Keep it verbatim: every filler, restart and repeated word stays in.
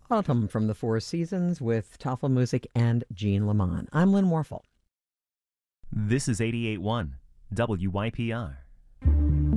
Autumn from the Four Seasons with Tafelmusik and Jean Lamont. I'm Lynn Warfel. This is eighty-eight point one W Y P R.